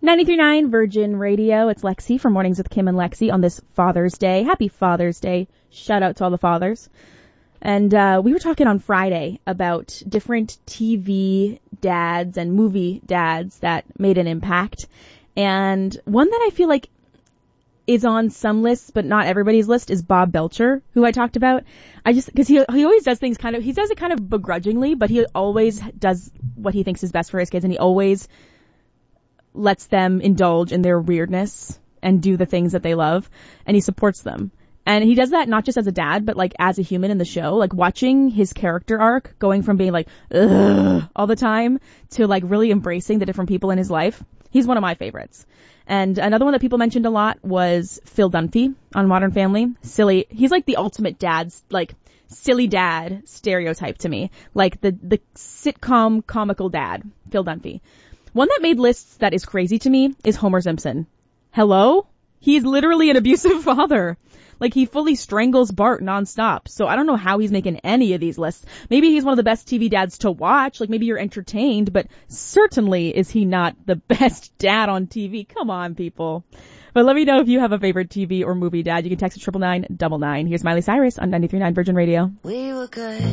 93.9 Virgin Radio. It's Lexi from Mornings with Kim and Lexi on this Father's Day. Happy Father's Day. Shout out to all the fathers. And we were talking on Friday about different TV dads and movie dads that made an impact. And one that I feel like is on some lists, but not everybody's list, is Bob Belcher, who I talked about. Because he always does things he does it kind of begrudgingly, but he always does what he thinks is best for his kids, and he always lets them indulge in their weirdness and do the things that they love, and he supports them. And he does that not just as a dad, but like as a human in the show, like watching his character arc going from being like, ugh, all the time to like really embracing the different people in his life. He's one of my favorites. And another one that people mentioned a lot was Phil Dunphy on Modern Family. Silly. He's like the ultimate dad's, like, silly dad stereotype to me. Like the sitcom comical dad, Phil Dunphy. One that made lists that is crazy to me is Homer Simpson. Hello? He's literally an abusive father. Like, he fully strangles Bart nonstop. So I don't know how he's making any of these lists. Maybe he's one of the best TV dads to watch. Like, maybe you're entertained, but certainly is he not the best dad on TV. Come on, people. But let me know if you have a favorite TV or movie dad. You can text it 99999. Here's Miley Cyrus on 93.9 Virgin Radio. We were good.